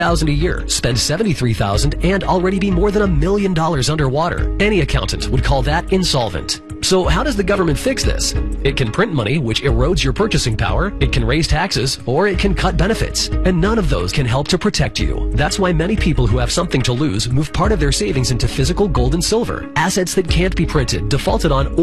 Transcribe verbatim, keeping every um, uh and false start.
thousand a year, spend seventy-three thousand, and already be more than a million dollars underwater. Any accountant would call that insolvent. So how does the government fix this? It can print money, which erodes your purchasing power, it can raise taxes, or it can cut benefits. And none of those can help to protect you. That's why many people who have something to lose move part of their savings into physical gold and silver, assets that can't be printed, defaulted on,